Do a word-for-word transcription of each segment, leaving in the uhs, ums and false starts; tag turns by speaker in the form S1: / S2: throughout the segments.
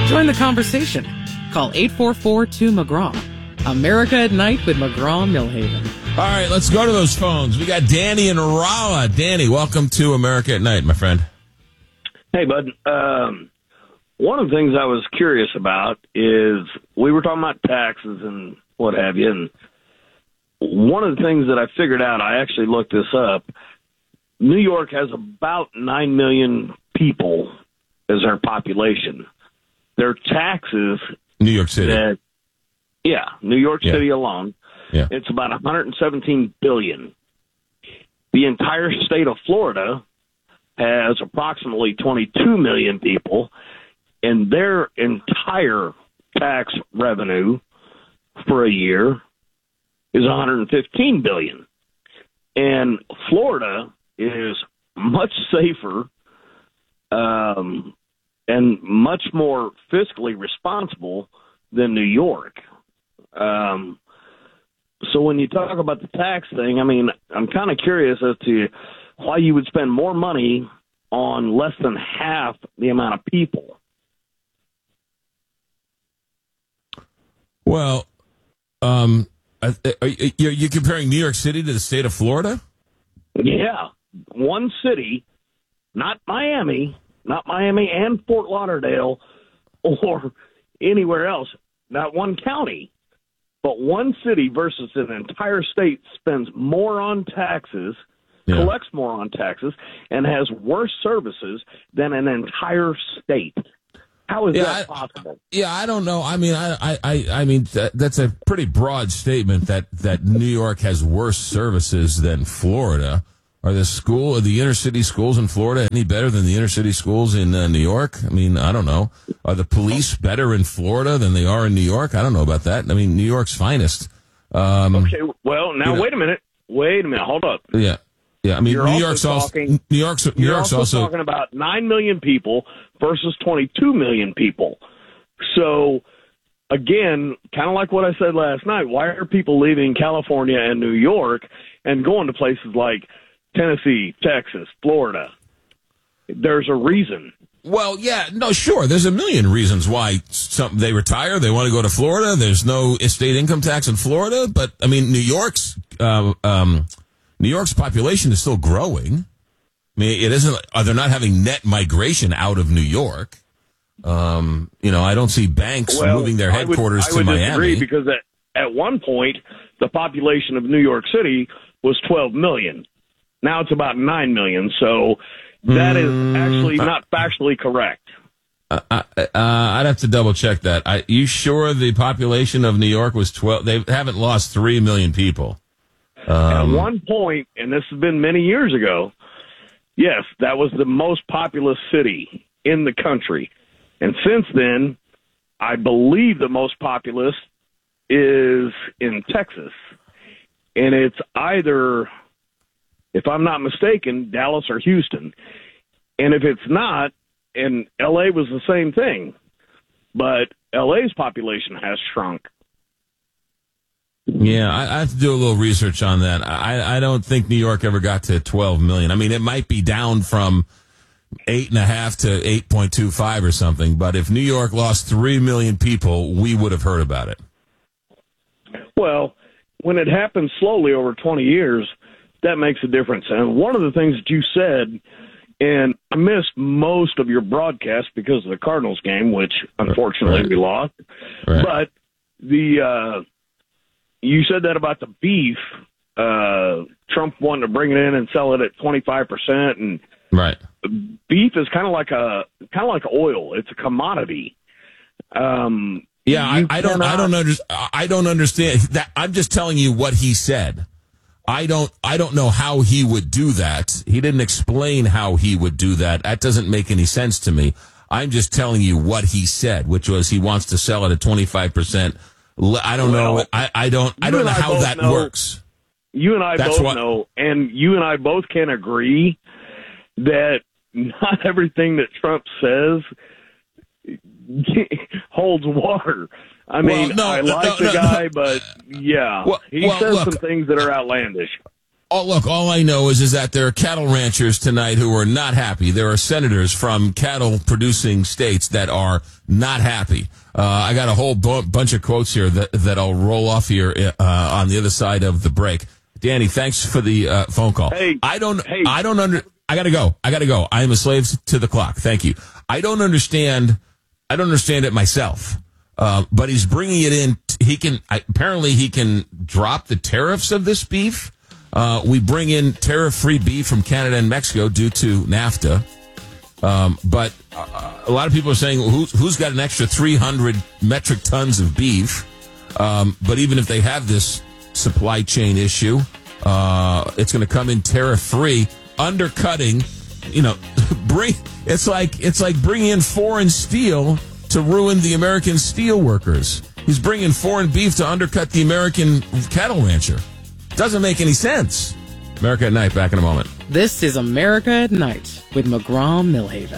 S1: Join the conversation. Call eight four four, two, M C G R A W. America at Night with McGraw-Millhaven.
S2: All right, let's go to those phones. We got Danny in Rolla. Danny, welcome to America at Night, my friend.
S3: Hey, bud. Um, one of the things I was curious about is we were talking about taxes and what have you, and one of the things that I figured out, I actually looked this up, New York has about nine million people as their population. Their taxes...
S2: New York City.
S3: That, yeah, New York
S2: yeah.
S3: City alone.
S2: Yeah.
S3: It's about one hundred seventeen billion dollars. The entire state of Florida has approximately twenty-two million people, and their entire tax revenue for a year is one hundred fifteen billion dollars. And Florida is much safer um, and much more fiscally responsible than New York. Um, so when you talk about the tax thing, I mean, I'm kind of curious as to why you would spend more money on less than half the amount of people.
S2: Well, um, are you, you're comparing New York City to the state of Florida?
S3: Yeah. One city, not Miami, not Miami and Fort Lauderdale or anywhere else, not one county, but one city versus an entire state spends more on taxes, yeah. collects more on taxes, and has worse services than an entire state. How is
S2: yeah,
S3: that
S2: I,
S3: possible?
S2: Yeah, I don't know. I mean, I, I, I mean, that, that's a pretty broad statement that, that New York has worse services than Florida. Are the school, are the inner city schools in Florida any better than the inner city schools in uh, New York? I mean, I don't know. Are the police better in Florida than they are in New York? I don't know about that. I mean, New York's finest. Um,
S3: okay, well, now
S2: you know,
S3: wait a minute. Wait a minute. Hold up.
S2: Yeah. Yeah, I mean,
S3: You're
S2: New
S3: also
S2: York's
S3: talking,
S2: also New York's New
S3: you're
S2: York's
S3: also,
S2: also
S3: talking about nine million people versus twenty-two million people. So, again, kind of like what I said last night, why are people leaving California and New York and going to places like Tennessee, Texas, Florida? There's a reason.
S2: Well, yeah, no, sure. There's a million reasons why some they retire. They want to go to Florida. There's no estate income tax in Florida, but I mean, New York's uh, um, New York's population is still growing. I mean, it isn't. Uh, they're not having net migration out of New York. Um, you know, I don't see banks
S3: well,
S2: moving their headquarters
S3: I would,
S2: to
S3: I would
S2: Miami.
S3: Disagree because at, at one point the population of New York City was twelve million. Now it's about nine million. So that mm, is actually not factually correct.
S2: Uh, uh, uh, I'd have to double check that. I, you sure the population of New York was twelve? They haven't lost three million people. Um,
S3: At one point, and this has been many years ago, yes, that was the most populous city in the country. And since then, I believe the most populous is in Texas. And it's either, if I'm not mistaken, Dallas or Houston. And if it's not, and L A was the same thing, but L A's population has shrunk.
S2: Yeah, I, I have to do a little research on that. I, I don't think New York ever got to twelve million. I mean, it might be down from eight and a half to eight point two five or something. But if New York lost three million people, we would have heard about it.
S3: Well, when it happens slowly over twenty years, that makes a difference. And one of the things that you said, and I missed most of your broadcast because of the Cardinals game, which unfortunately right. we lost.
S2: Right.
S3: But the uh, you said that about the beef. Uh, Trump wanted to bring it in and sell it at twenty-five percent, and
S2: right.
S3: beef is kind of like a kind of like oil. It's a commodity. Um,
S2: yeah, I, I don't. I don't understand. I don't understand that. I'm just telling you what he said. I don't. I don't know how he would do that. He didn't explain how he would do that. That doesn't make any sense to me. I'm just telling you what he said, which was he wants to sell it at twenty-five percent. I don't
S3: well,
S2: know. I, I don't. I don't know how that
S3: know,
S2: works.
S3: You and I
S2: That's
S3: both
S2: what,
S3: know, and you and I both can agree that not everything that Trump says holds water. I mean,
S2: well, no,
S3: I like
S2: no,
S3: the
S2: no,
S3: guy,
S2: no.
S3: but yeah,
S2: well,
S3: he
S2: well,
S3: says
S2: look,
S3: some things that are outlandish.
S2: Oh, look, all I know is, is that there are cattle ranchers tonight who are not happy. There are senators from cattle-producing states that are not happy. Uh, I got a whole bu- bunch of quotes here that, that I'll roll off here uh, on the other side of the break. Danny, thanks for the uh, phone call.
S3: Hey,
S2: I don't,
S3: hey.
S2: I don't under, I gotta go. I gotta go. I am a slave to the clock. Thank you. I don't understand, I don't understand it myself. Uh, but he's bringing it in. He can, apparently he can drop the tariffs of this beef. Uh, we bring in tariff-free beef from Canada and Mexico due to NAFTA. Um, but uh, a lot of people are saying, well, who's, who's got an extra three hundred metric tons of beef? Um, but even if they have this supply chain issue, uh, it's going to come in tariff-free, undercutting, you know, bring, it's like, it's like bringing in foreign steel to ruin the American steel workers. He's bringing foreign beef to undercut the American cattle rancher. Doesn't make any sense. America at Night, back in a moment.
S1: This is America at Night with McGraw-Millhaven.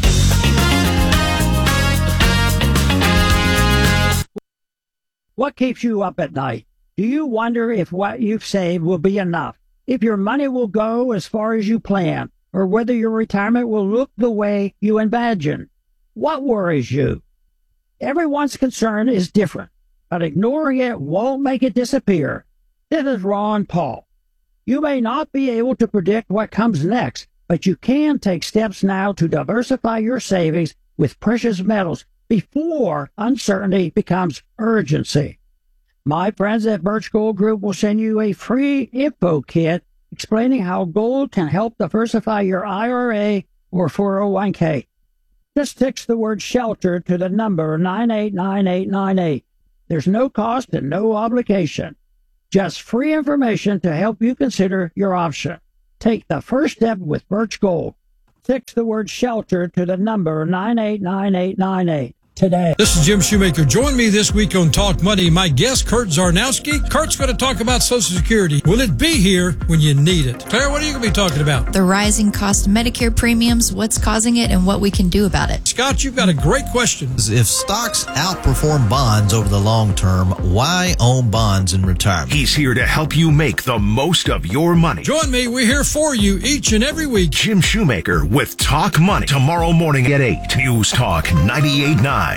S4: What keeps you up at night? Do you wonder if what you've saved will be enough? If your money will go as far as you plan? Or whether your retirement will look the way you imagine? What worries you? Everyone's concern is different, but ignoring it won't make it disappear. This is Ron Paul. You may not be able to predict what comes next, but you can take steps now to diversify your savings with precious metals before uncertainty becomes urgency. My friends at Birch Gold Group will send you a free info kit explaining how gold can help diversify your I R A or four oh one k. Just text the word SHELTER to the number nine eight nine eight nine eight. There's no cost and no obligation. Just free information to help you consider your option. Take the first step with Birch Gold. Text the word SHELTER to the number nine eight nine eight nine eight. Today.
S5: This is Jim Shoemaker. Join me this week on Talk Money. My guest, Kurt Zarnowski. Kurt's going to talk about Social Security. Will it be here when you need it? Claire, what are you going to be talking about?
S6: The rising cost of Medicare premiums, what's causing it, and what we can do about it.
S5: Scott, you've got a great question.
S7: If stocks outperform bonds over the long term, why own bonds in retirement?
S8: He's here to help you make the most of your money.
S5: Join me. We're here for you each and every week.
S8: Jim Shoemaker with Talk Money. Tomorrow morning at eight. News Talk ninety-eight point nine.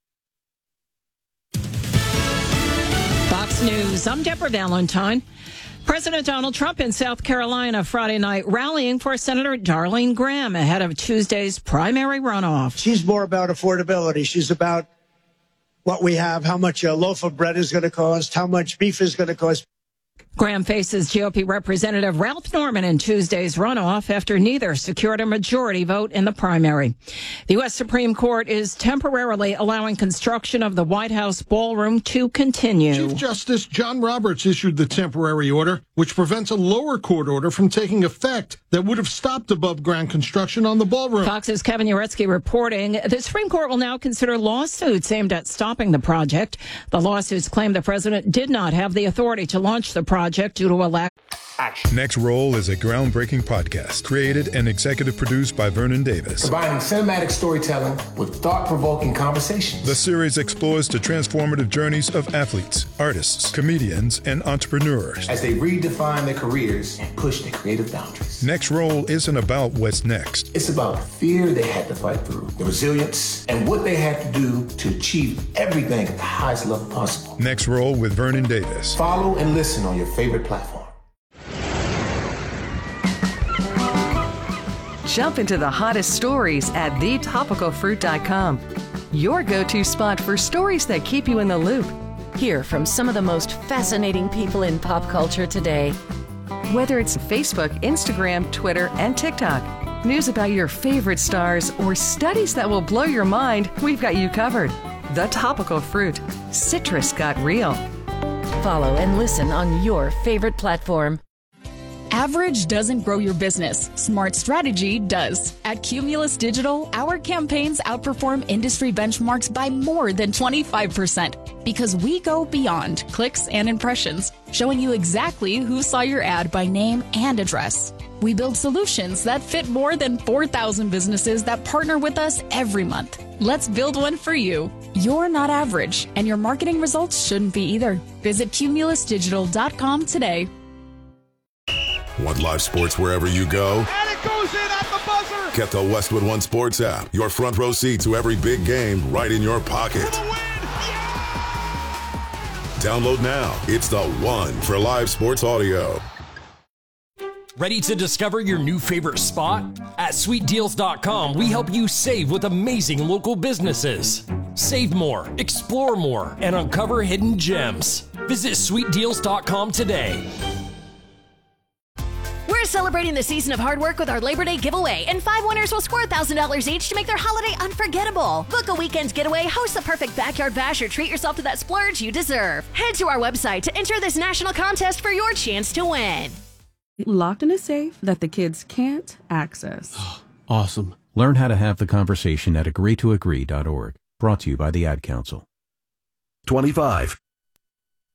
S9: Fox News. I'm Deborah Valentine. President Donald Trump in South Carolina Friday night rallying for Senator Darlene Graham ahead of Tuesday's primary runoff.
S10: She's more about affordability. She's about what we have, how much a loaf of bread is going to cost, how much beef is going to cost.
S9: Graham faces G O P Representative Ralph Norman in Tuesday's runoff after neither secured a majority vote in the primary. The U S Supreme Court is temporarily allowing construction of the White House ballroom to continue.
S11: Chief Justice John Roberts issued the temporary order, which prevents a lower court order from taking effect that would have stopped above-ground construction on the ballroom.
S9: Fox's Kevin Uretsky reporting the Supreme Court will now consider lawsuits aimed at stopping the project. The lawsuits claim the president did not have the authority to launch the project due to a lack.
S12: Next Roll is a groundbreaking podcast created and executive produced by Vernon Davis.
S13: Combining cinematic storytelling with thought-provoking conversations.
S12: The series explores the transformative journeys of athletes, artists, comedians, and entrepreneurs
S13: as they redefine their careers and push their creative boundaries.
S12: Next Roll isn't about what's next.
S13: It's about the fear they had to fight through, the resilience, and what they had to do to achieve everything at the highest level possible.
S12: Next Roll with Vernon Davis.
S13: Follow and listen on your favorite platform.
S14: Jump into the hottest stories at the topical fruit dot com. Your go-to spot for stories that keep you in the loop.
S15: Hear from some of the most fascinating people in pop culture today.
S14: Whether it's Facebook, Instagram, Twitter, and TikTok, news about your favorite stars, or studies that will blow your mind, we've got you covered. The Topical Fruit. Citrus got real.
S15: Follow and listen on your favorite platform.
S16: Average doesn't grow your business. Smart strategy does. At Cumulus Digital, our campaigns outperform industry benchmarks by more than twenty-five percent because we go beyond clicks and impressions, showing you exactly who saw your ad by name and address. We build solutions that fit more than four thousand businesses that partner with us every month. Let's build one for you. You're not average, and your marketing results shouldn't be either. Visit cumulus digital dot com today.
S17: Want live sports wherever you go?
S18: And it goes in at the buzzer!
S17: Get the Westwood One Sports app. Your front row seat to every big game right in your pocket. Download now. It's the one for live sports audio.
S19: Ready to discover your new favorite spot? At sweet deals dot com, we help you save with amazing local businesses. Save more, explore more, and uncover hidden gems. Visit sweet deals dot com today.
S15: We're celebrating the season of hard work with our Labor Day giveaway, and five winners will score one thousand dollars each to make their holiday unforgettable. Book a weekend's getaway, host the perfect backyard bash, or treat yourself to that splurge you deserve. Head to our website to enter this national contest for your chance to win.
S20: Locked in a safe that the kids can't access.
S21: Awesome. Learn how to have the conversation at agree to agree dot org. Brought to you by the Ad Council.
S8: twenty-five.